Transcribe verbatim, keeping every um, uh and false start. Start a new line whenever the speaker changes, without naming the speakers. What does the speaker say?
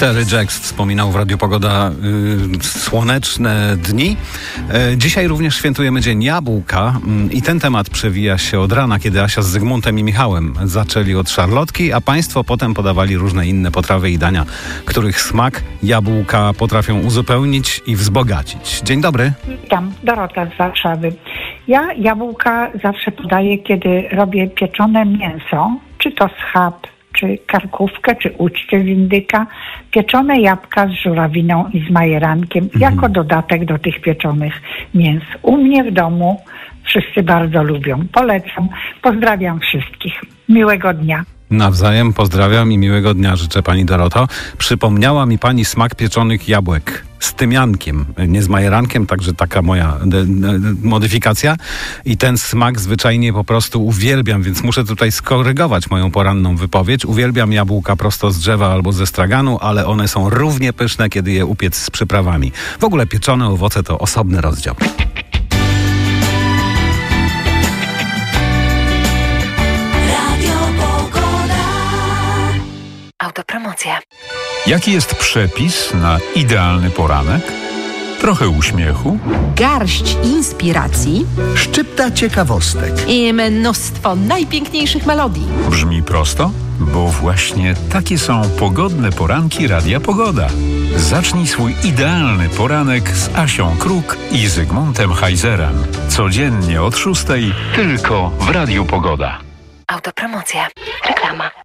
Terry Jacks wspominał w Radiu Pogoda y, słoneczne dni. Y, dzisiaj również świętujemy Dzień Jabłka y, i ten temat przewija się od rana, kiedy Asia z Zygmuntem i Michałem zaczęli od szarlotki, a państwo potem podawali różne inne potrawy i dania, których smak jabłka potrafią uzupełnić i wzbogacić. Dzień dobry.
Witam, Dorota z Warszawy. Ja jabłka zawsze podaję, kiedy robię pieczone mięso, czy to schab, czy karkówkę, czy ucztę z indyka, pieczone jabłka z żurawiną i z majerankiem, mhm. jako dodatek do tych pieczonych mięs. U mnie w domu wszyscy bardzo lubią. Polecam. Pozdrawiam wszystkich. Miłego dnia.
Nawzajem pozdrawiam i miłego dnia życzę pani Doroto. Przypomniała mi pani smak pieczonych jabłek z tymiankiem, nie z majerankiem, także taka moja de, de, modyfikacja. I ten smak zwyczajnie po prostu uwielbiam, więc muszę tutaj skorygować moją poranną wypowiedź. Uwielbiam jabłka prosto z drzewa albo ze straganu, ale one są równie pyszne, kiedy je upiec z przyprawami. W ogóle pieczone owoce to osobny rozdział.
Autopromocja.
Jaki jest przepis na idealny poranek? Trochę uśmiechu,
Garść inspiracji
szczypta ciekawostek.
i mnóstwo najpiękniejszych melodii.
brzmi prosto, bo właśnie takie są pogodne poranki Radia Pogoda. Zacznij swój idealny poranek z Asią Kruk i Zygmuntem Hajzerem. Codziennie od szóstej tylko w Radiu Pogoda.
Autopromocja. Reklama.